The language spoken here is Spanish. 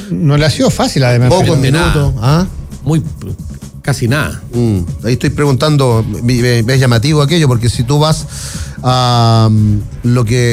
No le ha sido fácil, además. Pocos minutos. Casi nada. Ahí estoy preguntando, ¿ves llamativo aquello? Porque si tú vas a lo que